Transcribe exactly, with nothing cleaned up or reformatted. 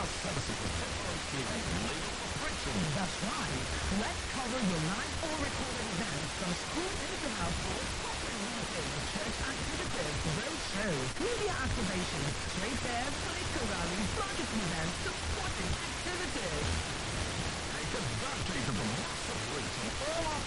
privacy protector is a legal restriction. That's right. Let's cover your live or recorded events from school into household, corporate meetings, church activities, road shows, media activations, trade fairs, political rallies, marketing events, supporting activities. Take advantage of the massive reach of all our